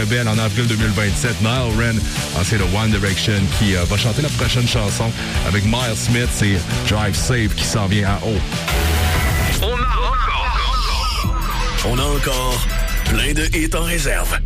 Bell en avril 2027. Niall Wren, ancien de One Direction, qui va chanter la prochaine chanson avec Miles Smith. C'est Drive Safe qui s'en vient à haut. On a encore plein de hits en réserve.